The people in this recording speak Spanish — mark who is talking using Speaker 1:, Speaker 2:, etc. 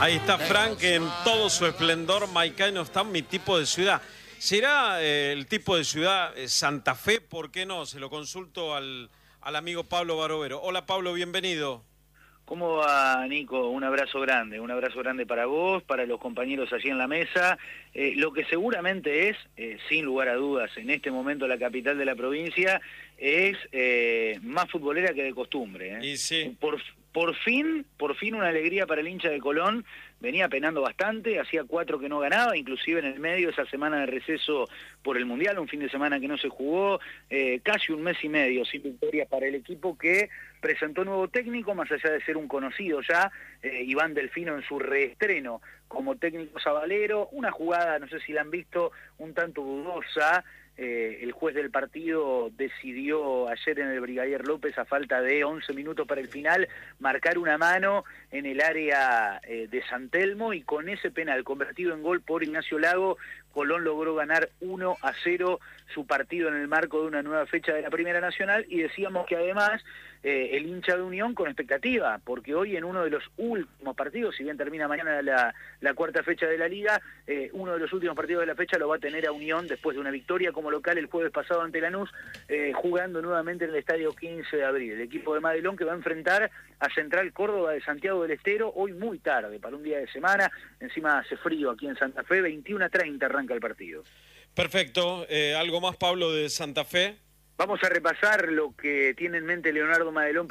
Speaker 1: Ahí está Frank en todo su esplendor. Maicano está mi tipo de ciudad. ¿Será el tipo de ciudad Santa Fe? ¿Por qué no? Se lo consulto al amigo Pablo Barovero. Hola Pablo, bienvenido.
Speaker 2: ¿Cómo va, Nico? Un abrazo grande para vos, para los compañeros allí en la mesa. Lo que seguramente es, sin lugar a dudas, en este momento la capital de la provincia, es más futbolera que de costumbre.
Speaker 1: Y sí.
Speaker 2: Por fin una alegría para el hincha de Colón. Venía penando bastante, hacía 4 que no ganaba, inclusive en el medio esa semana de receso por el Mundial, un fin de semana que no se jugó, casi un mes y medio sin victorias para el equipo que presentó nuevo técnico, más allá de ser un conocido ya, Iván Delfino en su reestreno como técnico sabalero. Una jugada, no sé si la han visto, un tanto dudosa. El juez del partido decidió ayer en el Brigadier López, a falta de 11 minutos para el final, marcar una mano en el área de San Telmo, y con ese penal convertido en gol por Ignacio Lago, Colón logró ganar 1-0 su partido en el marco de una nueva fecha de la Primera Nacional. Y decíamos que además el hincha de Unión con expectativa, porque hoy en uno de los últimos partidos, si bien termina mañana la cuarta fecha de la Liga, uno de los últimos partidos de la fecha lo va a tener a Unión después de una victoria como local el jueves pasado ante Lanús, jugando nuevamente en el estadio 15 de abril. El equipo de Madelón que va a enfrentar a Central Córdoba de Santiago del Estero hoy muy tarde, para un día de semana. Encima hace frío aquí en Santa Fe, 21:30 arranca el partido.
Speaker 1: Perfecto. ¿Algo más, Pablo, de Santa Fe?
Speaker 2: Vamos a repasar lo que tiene en mente Leonardo Madelón